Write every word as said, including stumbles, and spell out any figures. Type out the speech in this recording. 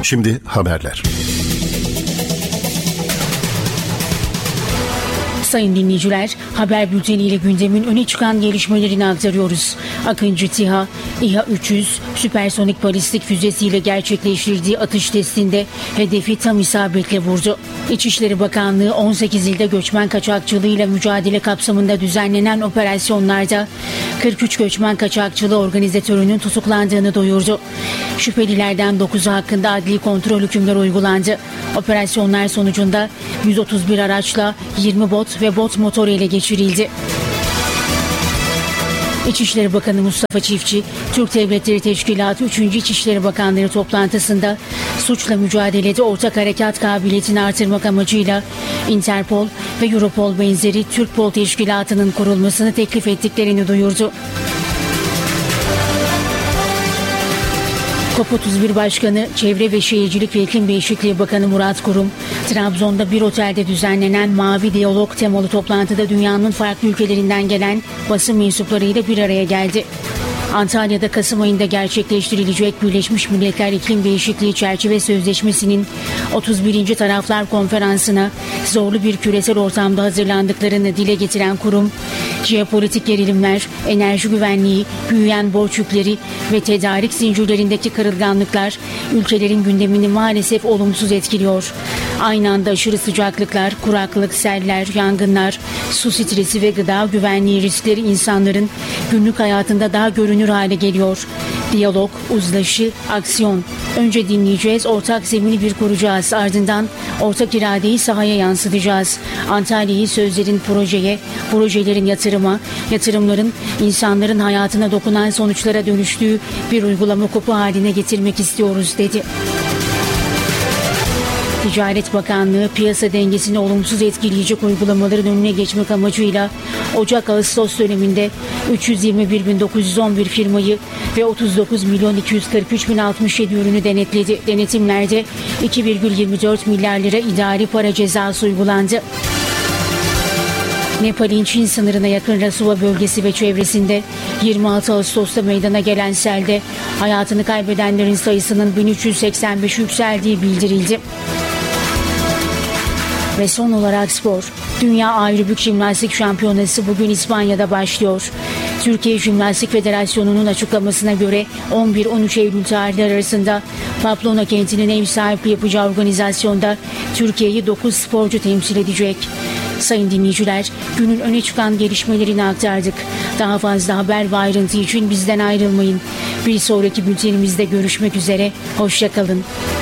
Şimdi haberler. Sayın dinleyiciler, haber bülteniyle gündemin öne çıkan gelişmelerini aktarıyoruz. Akıncı TİHA, İHA üç yüz süpersonik balistik füzesiyle gerçekleştirdiği atış testinde hedefi tam isabetle vurdu. İçişleri Bakanlığı on sekiz ilde göçmen kaçakçılığıyla mücadele kapsamında düzenlenen operasyonlarda kırk üç göçmen kaçakçılığı organizatörünün tutuklandığını duyurdu. Şüphelilerden dokuzu hakkında adli kontrol hükümleri uygulandı. Operasyonlar sonucunda yüz otuz bir araçla yirmi bot ve bot motoru ele geçirildi. İçişleri Bakanı Mustafa Çiftçi, Türk Devletleri Teşkilatı üçüncü İçişleri Bakanları toplantısında suçla mücadelede ortak harekat kabiliyetini artırmak amacıyla Interpol ve Europol benzeri Türkpol Teşkilatı'nın kurulmasını teklif ettiklerini duyurdu. COP otuz bir Başkanı, Çevre ve Şehircilik ve İklim Değişikliği Bakanı Murat Kurum, Trabzon'da bir otelde düzenlenen Mavi Diyalog temalı toplantıda dünyanın farklı ülkelerinden gelen basın mensuplarıyla bir araya geldi. Antalya'da Kasım ayında gerçekleştirilecek Birleşmiş Milletler İklim Değişikliği Çerçeve Sözleşmesi'nin otuz birinci Taraflar Konferansı'na zorlu bir küresel ortamda hazırlandıklarını dile getiren kurum, jeopolitik gerilimler, enerji güvenliği, büyüyen borç yükleri ve tedarik zincirlerindeki kırılganlıklar ülkelerin gündemini maalesef olumsuz etkiliyor. Aynı anda aşırı sıcaklıklar, kuraklık, seller, yangınlar, su stresi ve gıda güvenliği riskleri insanların günlük hayatında daha görünür hale geliyor. Diyalog, uzlaşı, aksiyon. Önce dinleyeceğiz, ortak zemini bir kuracağız. Ardından ortak iradeyi sahaya yansıtacağız. Antalya'yı sözlerin projeye, projelerin yatırıma, yatırımların insanların hayatına dokunan sonuçlara dönüştüğü bir uygulama kopu haline getirmek istiyoruz, dedi. Ticaret Bakanlığı piyasa dengesini olumsuz etkileyecek uygulamaların önüne geçmek amacıyla Ocak-Ağustos döneminde üç yüz yirmi bir bin dokuz yüz on bir firmayı ve otuz dokuz milyon iki yüz kırk üç bin altmış yedi ürünü denetledi. Denetimlerde iki virgül yirmi dört milyar lira idari para cezası uygulandı. Nepal'in Çin sınırına yakın Rasuva bölgesi ve çevresinde yirmi altı Ağustos'ta meydana gelen selde hayatını kaybedenlerin sayısının bin üç yüz seksen beşe yükseldiği bildirildi. Ve son olarak spor. Dünya Aerobik Jimnastik Şampiyonası bugün İspanya'da başlıyor. Türkiye Jimnastik Federasyonu'nun açıklamasına göre on bir on üç Eylül tarihleri arasında Pamplona kentinin ev sahipliği yapacağı organizasyonda Türkiye'yi dokuz sporcu temsil edecek. Sayın dinleyiciler, günün öne çıkan gelişmelerini aktardık. Daha fazla haber ve ayrıntı için bizden ayrılmayın. Bir sonraki bültenimizde görüşmek üzere. Hoşça kalın.